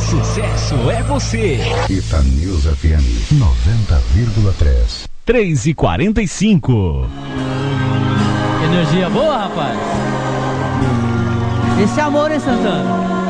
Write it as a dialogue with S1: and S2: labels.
S1: sucesso é você.
S2: Itanews FM 90,3.
S1: 3h45.
S3: Energia boa, rapaz. Esse é amor, hein, Santana?